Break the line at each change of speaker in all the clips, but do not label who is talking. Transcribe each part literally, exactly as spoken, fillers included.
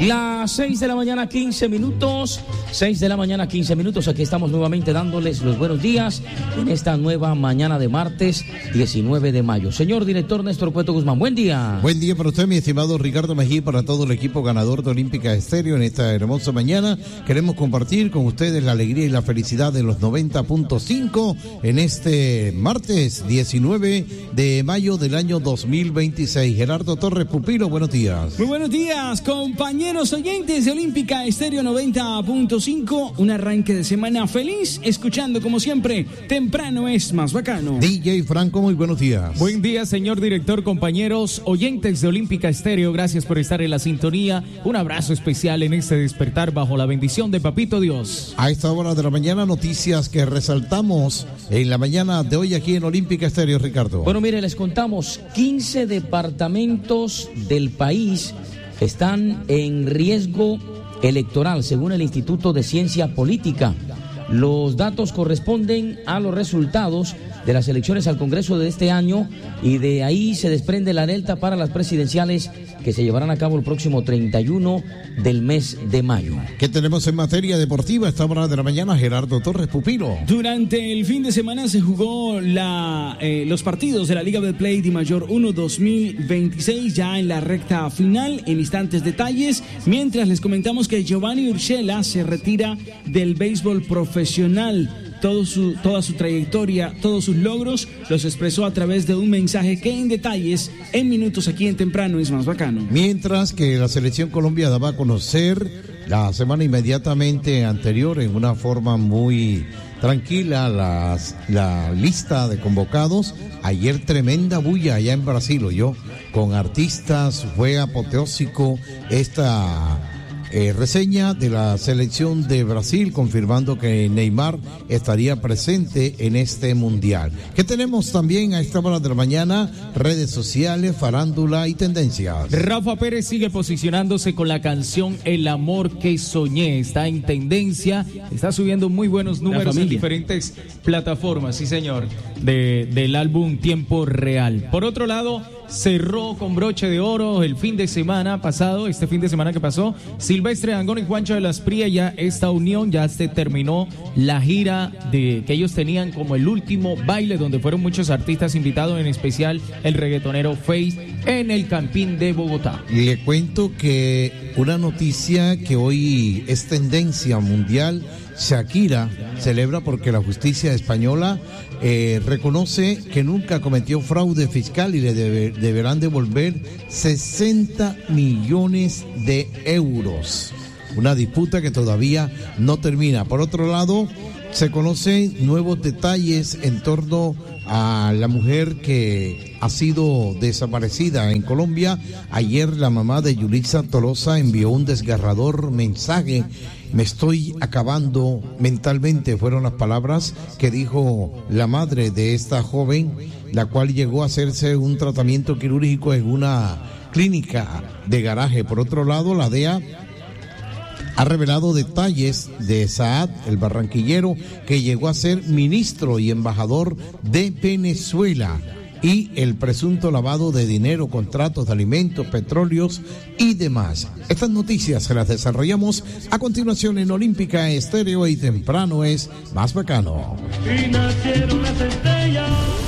Las seis de la mañana, quince minutos. seis de la mañana, quince minutos. Aquí estamos nuevamente dándoles los buenos días en esta nueva mañana de martes diecinueve de mayo. Señor director Néstor Cueto Guzmán, buen día.
Buen día para usted, mi estimado Ricardo Mejía, para todo el equipo ganador de Olímpica Estéreo en esta hermosa mañana. Queremos compartir con ustedes la alegría y la felicidad de los noventa punto cinco en este martes diecinueve de mayo del año dos mil veintiséis. Gerardo Torres Pupilo, buenos días.
Muy buenos días, compañeros oyentes de Olímpica Estéreo noventa punto cinco. Un arranque de semana feliz, escuchando como siempre, temprano es más bacano.
D J Franco, muy buenos días.
Buen día, señor director, compañeros oyentes de Olímpica Estéreo. Gracias por estar en la sintonía. Un abrazo especial en este despertar bajo la bendición de Papito Dios.
A esta hora de la mañana, noticias que resaltamos en la mañana de hoy aquí en Olímpica Estéreo, Ricardo.
Bueno, mire, les contamos quince departamentos del país están en riesgo electoral, según el Instituto de Ciencia Política. Los datos corresponden a los resultados de las elecciones al Congreso de este año y de ahí se desprende la alerta para las presidenciales que se llevarán a cabo el próximo treinta y uno del mes de mayo.
¿Qué tenemos en materia deportiva a esta hora de la mañana, Gerardo Torres Pupilo?
Durante el fin de semana se jugó la, eh, los partidos de la Liga Betplay Di Mayor uno dos mil veintiséis, ya en la recta final, en instantes detalles, mientras les comentamos que Giovanni Urshela se retira del béisbol profesional. Todo su, toda su trayectoria, todos sus logros, los expresó a través de un mensaje que en detalles, en minutos aquí en Temprano es más bacano.
Mientras que la Selección Colombia daba a conocer la semana inmediatamente anterior, en una forma muy tranquila, las, la lista de convocados. Ayer tremenda bulla allá en Brasil, yo con artistas, fue apoteósico esta... Eh, reseña de la selección de Brasil confirmando que Neymar estaría presente en este mundial. ¿Qué tenemos también a esta hora de la mañana? Redes sociales, farándula y tendencias.
Rafa Pérez sigue posicionándose con la canción El amor que soñé. Está en tendencia, está subiendo muy buenos números en diferentes plataformas, sí señor, de, del álbum Tiempo Real. Por otro lado, cerró con broche de oro el fin de semana pasado, este fin de semana que pasó, Silvestre Dangond y Juancho de la Espriella. Ya esta unión, ya se terminó la gira de que ellos tenían como el último baile, donde fueron muchos artistas invitados, en especial el reggaetonero Face, en el Campín de Bogotá.
Le cuento que una noticia que hoy es tendencia mundial: Shakira celebra porque la justicia española eh, reconoce que nunca cometió fraude fiscal y le debe, deberán devolver sesenta millones de euros. Una disputa que todavía no termina. Por otro lado, se conocen nuevos detalles en torno a la mujer que ha sido desaparecida en Colombia. Ayer la mamá de Yulitza Tolosa envió un desgarrador mensaje. Me estoy acabando mentalmente, fueron las palabras que dijo la madre de esta joven, la cual llegó a hacerse un tratamiento quirúrgico en una clínica de garaje. Por otro lado, la D E A ha revelado detalles de Saad, el barranquillero, que llegó a ser ministro y embajador de Venezuela, y el presunto lavado de dinero, contratos de alimentos, petróleos y demás. Estas noticias se las desarrollamos a continuación en Olímpica Estéreo y Temprano es más bacano.
Y nacieron las estrellas.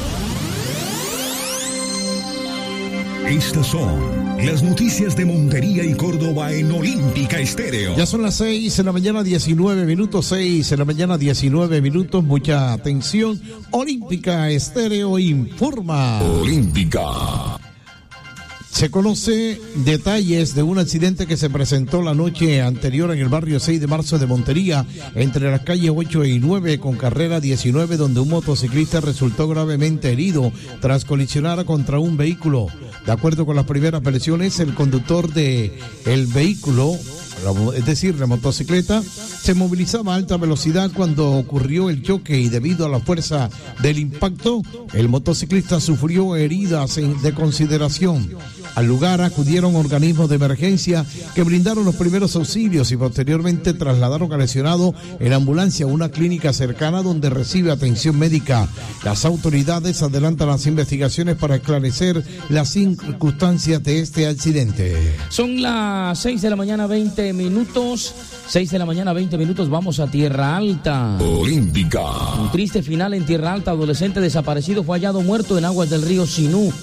Estas son las noticias de Montería y Córdoba en Olímpica Estéreo.
Ya son las seis de la mañana, diecinueve minutos, seis de la mañana, diecinueve minutos. Mucha atención. Olímpica Estéreo informa.
Olímpica.
Se conoce detalles de un accidente que se presentó la noche anterior en el barrio seis de marzo de Montería, entre las calles ocho y nueve con carrera diecinueve, donde un motociclista resultó gravemente herido tras colisionar contra un vehículo. De acuerdo con las primeras versiones, el conductor de el vehículo es decir, la motocicleta, se movilizaba a alta velocidad cuando ocurrió el choque y debido a la fuerza del impacto, el motociclista sufrió heridas de consideración. Al lugar acudieron organismos de emergencia que brindaron los primeros auxilios y posteriormente trasladaron al lesionado en ambulancia a una clínica cercana donde recibe atención médica. Las autoridades adelantan las investigaciones para esclarecer las circunstancias de este accidente.
Son las seis de la mañana, veinte minutos. seis de la mañana, veinte minutos. Vamos a Tierra Alta.
Olímpica.
Un triste final en Tierra Alta. Adolescente desaparecido fue hallado muerto en aguas del río Sinú.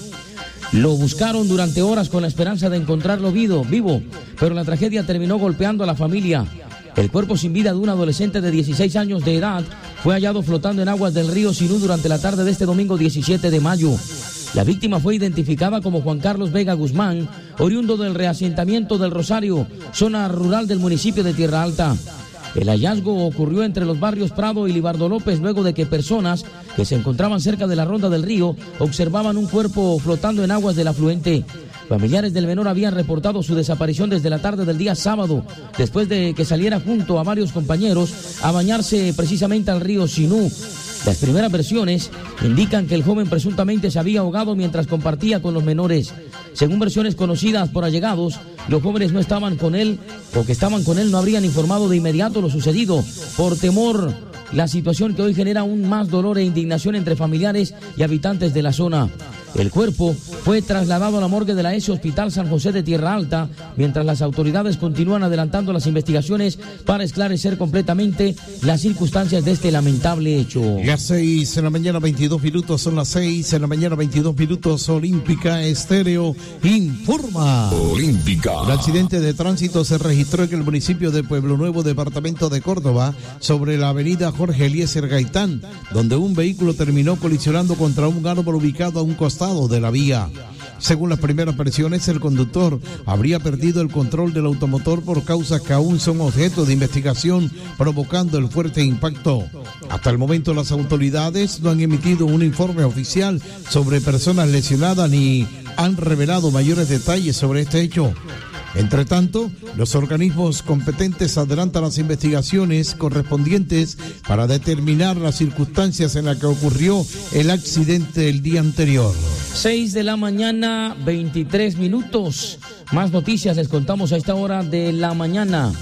Lo buscaron durante horas con la esperanza de encontrarlo vivo, vivo, pero la tragedia terminó golpeando a la familia. El cuerpo sin vida de un adolescente de dieciséis años de edad fue hallado flotando en aguas del río Sinú durante la tarde de este domingo diecisiete de mayo. La víctima fue identificada como Juan Carlos Vega Guzmán, oriundo del reasentamiento del Rosario, zona rural del municipio de Tierra Alta. El hallazgo ocurrió entre los barrios Prado y Libardo López luego de que personas que se encontraban cerca de la ronda del río observaban un cuerpo flotando en aguas del afluente. Familiares del menor habían reportado su desaparición desde la tarde del día sábado, después de que saliera junto a varios compañeros a bañarse precisamente al río Sinú. Las primeras versiones indican que el joven presuntamente se había ahogado mientras compartía con los menores. Según versiones conocidas por allegados, los jóvenes no estaban con él o que estaban con él no habrían informado de inmediato lo sucedido por temor. La situación que hoy genera aún más dolor e indignación entre familiares y habitantes de la zona. El cuerpo fue trasladado a la morgue de la E S E Hospital San José de Tierra Alta, mientras las autoridades continúan adelantando las investigaciones para esclarecer completamente las circunstancias de este lamentable hecho.
Las seis en la mañana, veintidós minutos, son las seis en la mañana, veintidós minutos. Olímpica Estéreo informa.
Olímpica.
Un accidente de tránsito se registró en el municipio de Pueblo Nuevo, departamento de Córdoba, sobre la avenida Jorge Eliezer Gaitán, donde un vehículo terminó colisionando contra un árbol ubicado a un costado de la vía. Según las primeras versiones, el conductor habría perdido el control del automotor por causas que aún son objeto de investigación, provocando el fuerte impacto. Hasta el momento, las autoridades no han emitido un informe oficial sobre personas lesionadas ni han revelado mayores detalles sobre este hecho. Entre tanto, los organismos competentes adelantan las investigaciones correspondientes para determinar las circunstancias en las que ocurrió el accidente el día anterior.
seis de la mañana, veintitrés minutos. Más noticias les contamos a esta hora de la mañana.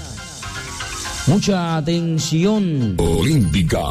Mucha atención.
Olímpica.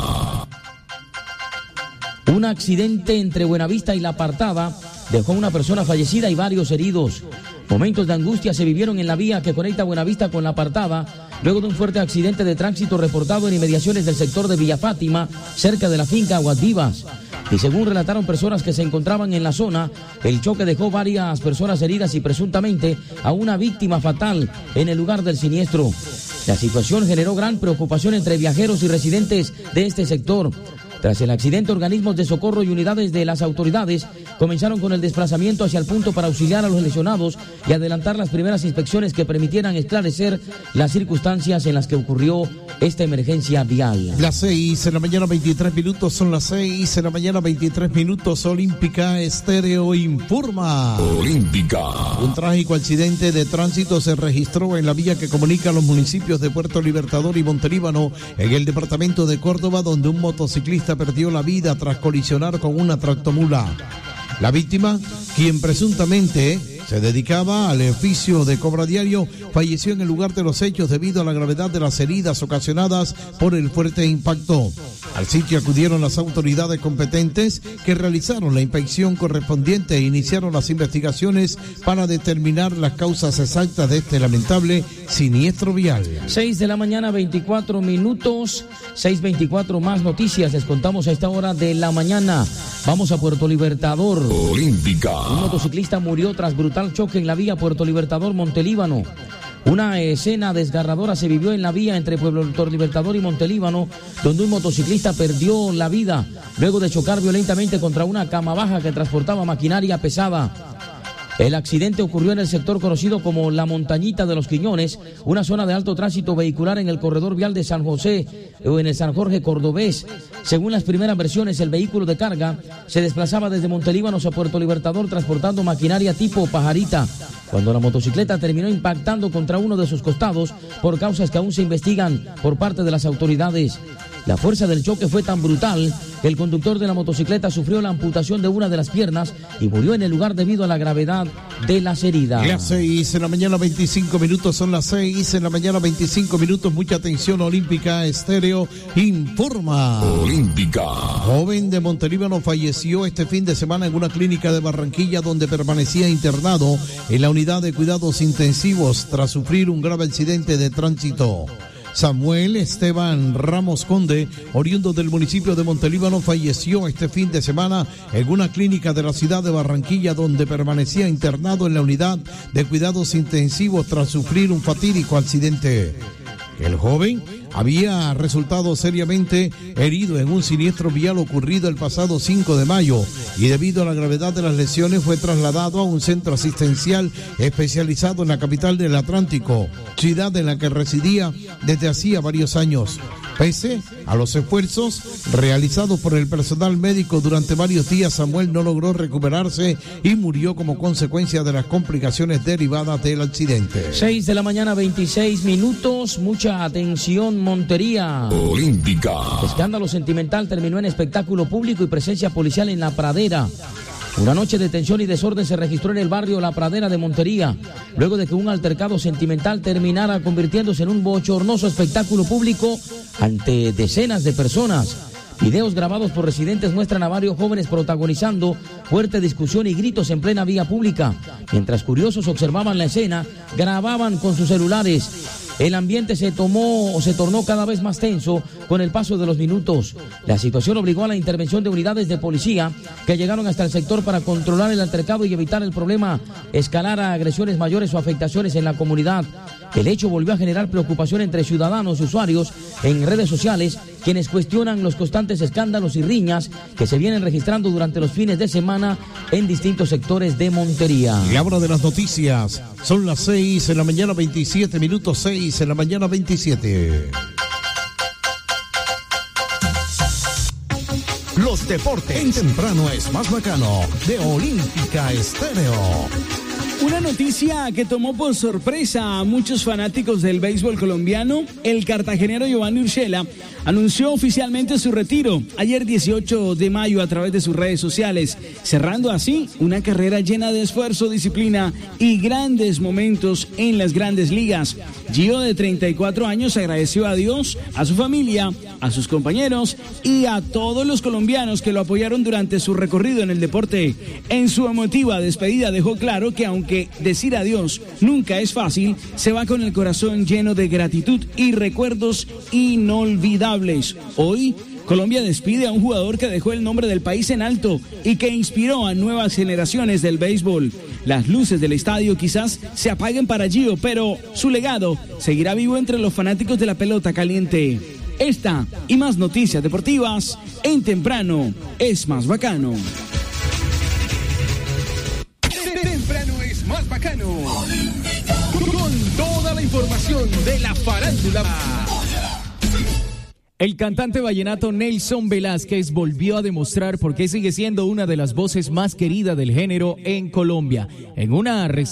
Un accidente entre Buenavista y La Apartada dejó una persona fallecida y varios heridos. Momentos de angustia se vivieron en la vía que conecta Buenavista con La Apartada, luego de un fuerte accidente de tránsito reportado en inmediaciones del sector de Villa Fátima, cerca de la finca Aguas Vivas. Y según relataron personas que se encontraban en la zona, el choque dejó varias personas heridas y presuntamente a una víctima fatal en el lugar del siniestro. La situación generó gran preocupación entre viajeros y residentes de este sector. Tras el accidente, organismos de socorro y unidades de las autoridades comenzaron con el desplazamiento hacia el punto para auxiliar a los lesionados y adelantar las primeras inspecciones que permitieran esclarecer las circunstancias en las que ocurrió esta emergencia vial.
Las seis en la mañana, veintitrés minutos, son las seis en la mañana, veintitrés minutos. Olímpica Estéreo informa.
Olímpica.
Un trágico accidente de tránsito se registró en la vía que comunica los municipios de Puerto Libertador y Montelíbano, en el departamento de Córdoba, donde un motociclista perdió la vida tras colisionar con una tractomula. La víctima, quien presuntamente se dedicaba al oficio de cobra diario, falleció en el lugar de los hechos debido a la gravedad de las heridas ocasionadas por el fuerte impacto. Al sitio acudieron las autoridades competentes que realizaron la inspección correspondiente e iniciaron las investigaciones para determinar las causas exactas de este lamentable siniestro vial.
seis de la mañana, veinticuatro minutos, seis veinticuatro, más noticias les contamos a esta hora de la mañana. Vamos a Puerto Libertador.
Olímpica.
Un motociclista murió tras brutal choque en la vía Puerto Libertador Montelíbano. Una escena desgarradora se vivió en la vía entre Puerto Libertador y Montelíbano, donde un motociclista perdió la vida luego de chocar violentamente contra una cama baja que transportaba maquinaria pesada. El accidente ocurrió en el sector conocido como La Montañita de los Quiñones, una zona de alto tránsito vehicular en el corredor vial de San José o en el San Jorge Cordobés. Según las primeras versiones, el vehículo de carga se desplazaba desde Montelíbanos a Puerto Libertador transportando maquinaria tipo pajarita, cuando la motocicleta terminó impactando contra uno de sus costados por causas que aún se investigan por parte de las autoridades. La fuerza del choque fue tan brutal que el conductor de la motocicleta sufrió la amputación de una de las piernas y murió en el lugar debido a la gravedad de las heridas.
Las seis en la mañana, veinticinco minutos, son las seis en la mañana, veinticinco minutos. Mucha atención, Olímpica Estéreo informa.
Olímpica.
Joven de Montelíbano falleció este fin de semana en una clínica de Barranquilla donde permanecía internado en la unidad de cuidados intensivos tras sufrir un grave accidente de tránsito. Samuel Esteban Ramos Conde, oriundo del municipio de Montelíbano, falleció este fin de semana en una clínica de la ciudad de Barranquilla donde permanecía internado en la unidad de cuidados intensivos tras sufrir un fatídico accidente. El joven había resultado seriamente herido en un siniestro vial ocurrido el pasado cinco de mayo y debido a la gravedad de las lesiones fue trasladado a un centro asistencial especializado en la capital del Atlántico, ciudad en la que residía desde hacía varios años. Pese a los esfuerzos realizados por el personal médico durante varios días, Samuel no logró recuperarse y murió como consecuencia de las complicaciones derivadas del accidente.
seis de la mañana, veintiséis minutos. Mucha atención, Montería.
Olímpica.
Escándalo sentimental terminó en espectáculo público y presencia policial en La Pradera. Una noche de tensión y desorden se registró en el barrio La Pradera de Montería, luego de que un altercado sentimental terminara convirtiéndose en un bochornoso espectáculo público ante decenas de personas. Videos grabados por residentes muestran a varios jóvenes protagonizando fuerte discusión y gritos en plena vía pública. Mientras curiosos observaban la escena, grababan con sus celulares. El ambiente se tomó o se tornó cada vez más tenso con el paso de los minutos. La situación obligó a la intervención de unidades de policía que llegaron hasta el sector para controlar el altercado y evitar el problema escalar a agresiones mayores o afectaciones en la comunidad. El hecho volvió a generar preocupación entre ciudadanos y usuarios en redes sociales, quienes cuestionan los constantes escándalos y riñas que se vienen registrando durante los fines de semana en distintos sectores de Montería.
Y ahora de las noticias, son las seis en la mañana, veintisiete minutos, seis en la mañana, veintisiete. Los deportes en temprano es más bacano, de Olímpica Estéreo.
Una noticia que tomó por sorpresa a muchos fanáticos del béisbol colombiano. El cartagenero Giovanni Urshela anunció oficialmente su retiro ayer dieciocho de mayo a través de sus redes sociales, cerrando así una carrera llena de esfuerzo, disciplina y grandes momentos en las grandes ligas. Gio, de treinta y cuatro años, agradeció a Dios, a su familia, a sus compañeros y a todos los colombianos que lo apoyaron durante su recorrido en el deporte. En su emotiva despedida dejó claro que aunque que decir adiós nunca es fácil, se va con el corazón lleno de gratitud y recuerdos inolvidables. Hoy, Colombia despide a un jugador que dejó el nombre del país en alto y que inspiró a nuevas generaciones del béisbol. Las luces del estadio quizás se apaguen para Gio, pero su legado seguirá vivo entre los fanáticos de la pelota caliente. Esta y más noticias deportivas en Temprano es más bacano.
Temprano es más bacano. Con toda la información de la farándula.
El cantante vallenato Nelson Velázquez volvió a demostrar por qué sigue siendo una de las voces más queridas del género en Colombia. En una